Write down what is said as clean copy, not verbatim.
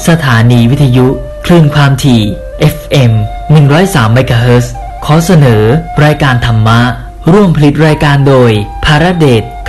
สถานีวิทยุคลื่นความถี่ FM 103 เมกะเฮิรตซ์ขอเสนอรายการธรรมะร่วมผลิตรายการโดยภารเดช